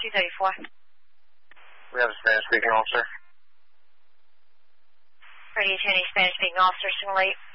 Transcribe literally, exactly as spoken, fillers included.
two thirty-four. We have a Spanish-speaking officer. Radio Tony, Spanish-speaking officer, signal eight.